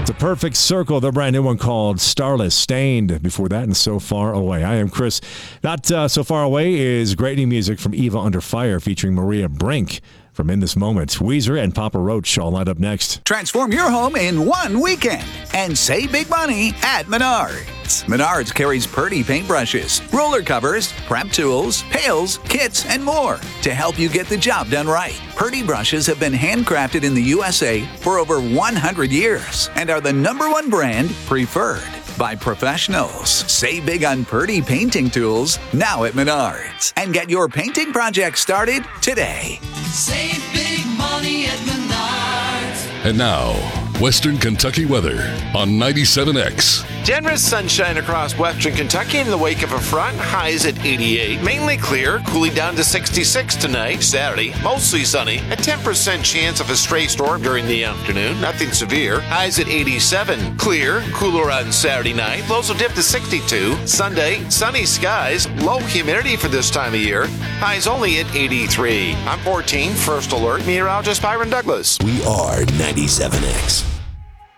The Perfect Circle, the brand new one called Starless, Stained. Before that, and So Far Away. I am Chris. Not so far away is great new music from Eva Under Fire featuring Maria Brink. From In This Moment, Weezer and Papa Roach all lined up next. Transform your home in one weekend and save big money at Menards. Menards carries Purdy paintbrushes, roller covers, prep tools, pails, kits, and more to help you get the job done right. Purdy brushes have been handcrafted in the USA for over 100 years and are the #1 brand preferred by professionals. Save big on Purdy painting tools now at Menards and get your painting project started today. Save big money at Menards. And now, Western Kentucky weather on 97X. Generous sunshine across western Kentucky in the wake of a front. Highs at 88. Mainly clear, cooling down to 66 tonight. Saturday, mostly sunny. A 10% chance of a stray storm during the afternoon. Nothing severe. Highs at 87. Clear, cooler on Saturday night. Lows will dip to 62. Sunday, sunny skies. Low humidity for this time of year. Highs only at 83. I'm 14, First Alert meteorologist Byron Douglas. We are 97X.